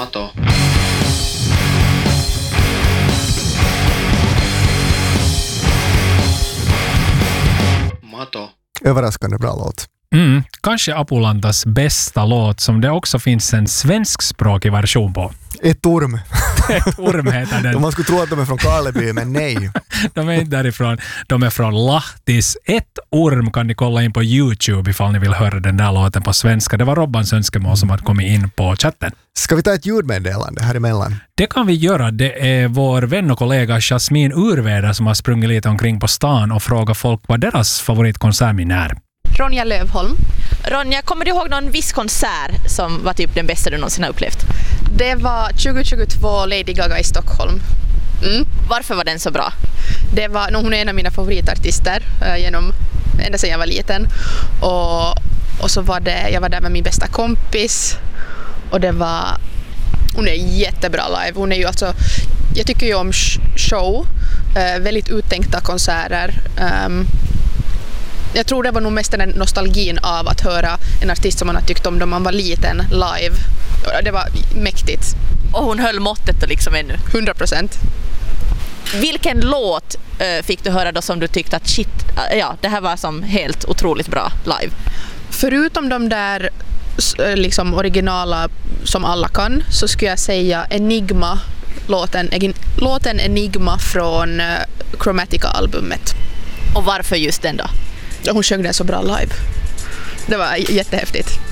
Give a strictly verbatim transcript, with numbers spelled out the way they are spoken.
Mato. Mato. Överraskande bra låt. Mm, kanske Apulantas bästa låt som det också finns en svenskspråkig version på. Ett orm. Ett orm heter den. Man skulle tro att de är från Karleby, men nej. De är inte därifrån. De är från Lahtis. Ett orm kan ni kolla in på YouTube ifall ni vill höra den där låten på svenska. Det var Robbans önskemål som hade kommit in på chatten. Ska vi ta ett ljudmeddelande här emellan? Det kan vi göra. Det är vår vän och kollega Jasmin Urveda som har sprungit lite omkring på stan och frågat folk vad deras favoritkonsertminne är. Ronja Lövholm. Ronja, kommer du ihåg någon viss konsert som var typ den bästa du någonsin har upplevt? Det var tjugohundratjugotvå Lady Gaga i Stockholm. Mm. Varför var den så bra? Det var, no, hon är en av mina favoritartister äh, genom, ända sedan jag var liten. Och, och så var det, jag var där med min bästa kompis. Och det var, hon är jättebra live. Hon är ju alltså, jag tycker ju om show, äh, väldigt uttänkta konserter. Um, Jag tror det var nog mest den nostalgin av att höra en artist som man har tyckt om då man var liten live. Det var mäktigt. Och hon höll måttet liksom ännu. hundra procent. Vilken låt äh, fick du höra då som du tyckte att shit, äh, ja, det här var som helt otroligt bra live? Förutom de där liksom originala som alla kan, så skulle jag säga Enigma, låten, låten Enigma från uh, Chromatica-albumet. Och varför just den då? Hon sjöng den så bra live. Det var jättehäftigt.